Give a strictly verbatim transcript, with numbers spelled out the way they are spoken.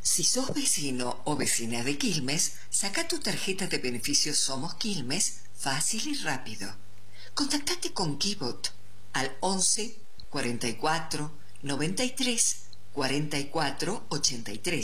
Si sos vecino o vecina de Quilmes, saca tu tarjeta de beneficios Somos Quilmes fácil y rápido. Contactate con Kibot al once, cuarenta y cuatro, noventa y tres, cuarenta y cuatro, ochenta y tres.